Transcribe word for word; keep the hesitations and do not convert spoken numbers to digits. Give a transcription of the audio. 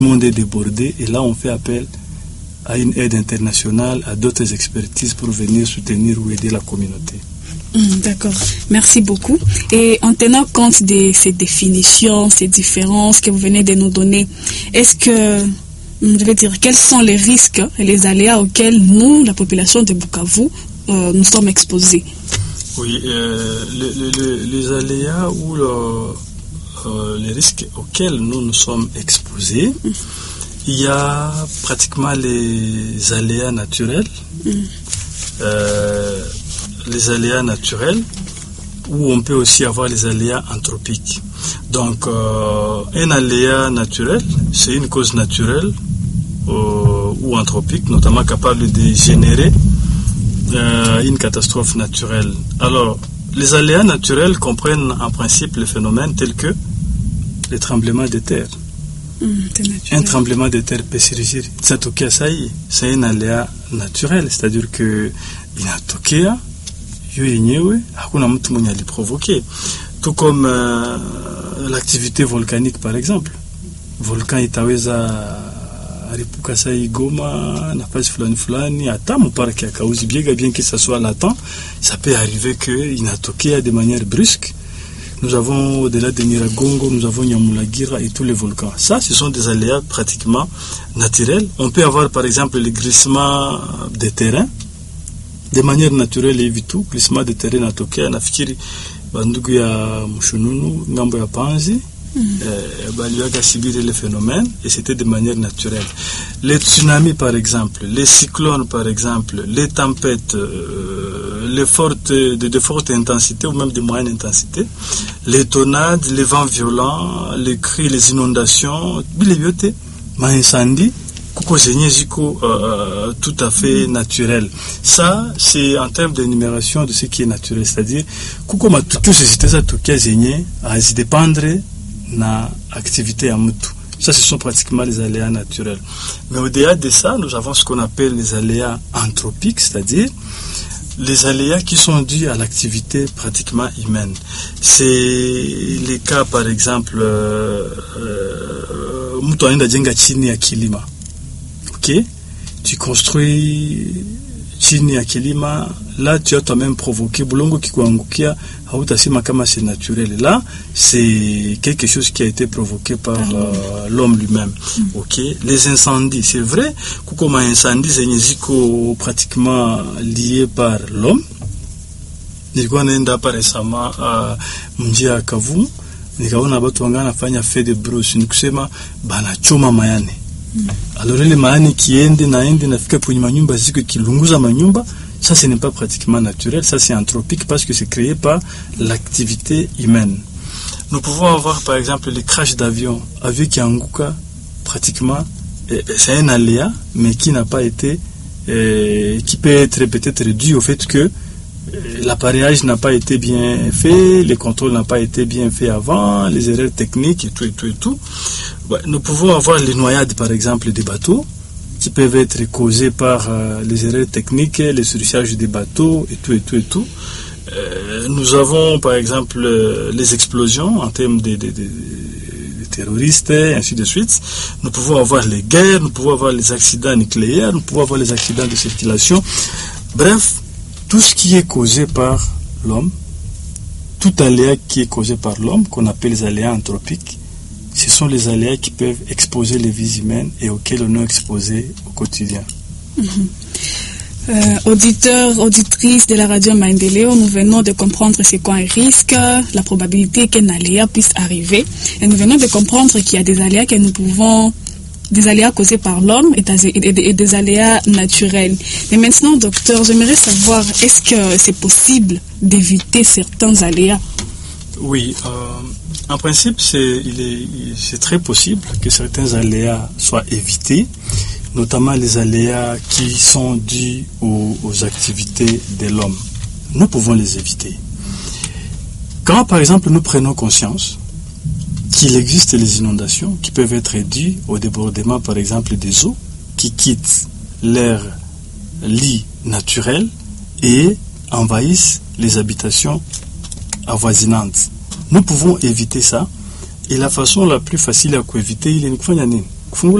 le monde est débordé et là on fait appel à une aide internationale, à d'autres expertises pour venir soutenir ou aider la communauté. Mmh, d'accord, merci beaucoup. Et en tenant compte de ces définitions, ces différences que vous venez de nous donner, est-ce que, je vais dire, quels sont les risques et les aléas auxquels nous, la population de Bukavu, euh, nous sommes exposés? Oui, euh, le, le, le, les aléas ou le, euh, les risques auxquels nous nous sommes exposés, mmh. il y a pratiquement les aléas naturels, mmh. euh, les aléas naturels, ou on peut aussi avoir les aléas anthropiques. Donc, euh, un aléa naturel, c'est une cause naturelle euh, ou anthropique, notamment capable de générer euh, une catastrophe naturelle. Alors, les aléas naturels comprennent en principe les phénomènes tels que les tremblements de terre. Mmh, un tremblement de terre peut surgir. C'est un aléa naturel, c'est-à-dire que inatokea yo yenyewe hakuna mtu mwenye aliprovoquer, tout comme euh, l'activité volcanique par exemple. Volcan itaweza aripuka sai Goma nafasi fulani fulani hata mparki ya Kauzi Biega, bien que ça soit latent, ça peut arriver que inatokea de manière brusque. Nous avons au-delà de Nyiragongo, nous avons Nyamulagira et tous les volcans. Ça, ce sont des aléas pratiquement naturels. On peut avoir par exemple les glissements des terrains de manière naturelle hivi tu, glissement de terrain natokea. Nafikiri bandugu ya Mushununu ngambo ya Panzi mm. eh, baliwaga subir le phénomène et c'était de manière naturelle. Les tsunamis par exemple, les cyclones par exemple, les tempêtes, euh, les fortes, de, de forte intensité ou même de moyenne intensité, les tornades, les vents violents, les cris, les inondations, bilibiote, ma incendie, kuko zenye ziko euh, tout à fait naturel. Ça, c'est en termes d'énumération de ce qui est naturel, c'est-à-dire kuko matutu seziteza tokia zenye azidépendre na activité ya mutu. Ça, ce sont pratiquement les aléas naturels. Mais au-delà de ça, nous avons ce qu'on appelle les aléas anthropiques, c'est-à-dire les aléas qui sont dus à l'activité pratiquement humaine. C'est les cas, par exemple, mutu anaenda jenga chini ya kilima. Ok, tu construis chini ya kilima, là tu as toi-même provoqué bulongo kikuangukia, hautasema kama c'est naturel. Là, c'est quelque chose qui a été provoqué par euh, l'homme lui-même. Ok, les incendies, c'est vrai, kuko ma incendie zenye ziko pratiquement lié par l'homme. Nilikuwa naenda hapa récemment à mji ya Kavumu, nikaona watu wangana nafanya feu de brousse, nikusema bana choma mayane. Mm. Alors les maani kiende na ende nafika kwenye manyumba ziko kilunguza manyumba, ça ce n'est pas pratiquement naturel, ça c'est anthropique parce que c'est créé par l'activité humaine. Nous pouvons avoir par exemple les crashs d'avions, avion qui anguka pratiquement, eh, c'est un aléa mais qui n'a pas été eh, qui peut être peut-être dû au fait que l'appareillage n'a pas été bien fait, les contrôles n'ont pas été bien faits avant, les erreurs techniques et tout et tout et tout. Ouais, nous pouvons avoir les noyades par exemple des bateaux qui peuvent être causées par euh, les erreurs techniques, les surcharges des bateaux et tout et tout et tout. Euh, nous avons par exemple euh, les explosions en termes de, de, de, de terroristes et ainsi de suite. Nous pouvons avoir les guerres, nous pouvons avoir les accidents nucléaires, nous pouvons avoir les accidents de circulation. Bref, tout ce qui est causé par l'homme, tout aléa qui est causé par l'homme, qu'on appelle les aléas anthropiques, ce sont les aléas qui peuvent exposer les vies humaines et auxquelles on est exposé au quotidien. Mm-hmm. Euh, auditeurs, auditrices de la radio Maendeleo, nous venons de comprendre c'est quoi un risque, la probabilité qu'un aléa puisse arriver. Et nous venons de comprendre qu'il y a des aléas que nous pouvons des aléas causés par l'homme et des, et, des, et des aléas naturels. Mais maintenant, docteur, j'aimerais savoir, est-ce que c'est possible d'éviter certains aléas? Oui, euh, en principe, c'est, il est, c'est très possible que certains aléas soient évités, notamment les aléas qui sont dus aux, aux activités de l'homme. Nous pouvons les éviter. Quand, par exemple, nous prenons conscience qu'il existe les inondations qui peuvent être dues au débordement, par exemple, des eaux qui quittent leur lit naturel et envahissent les habitations avoisinantes. Nous pouvons éviter ça et la façon la plus facile à éviter, il est kufungula